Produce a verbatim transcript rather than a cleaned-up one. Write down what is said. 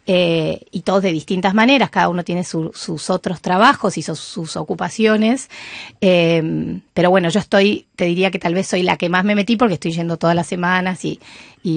eh, y todos de distintas maneras, cada uno tiene su, sus otros trabajos y sus, sus ocupaciones, eh, pero bueno, yo estoy, te diría que tal vez soy la que más me metí porque estoy yendo todas las semanas y, y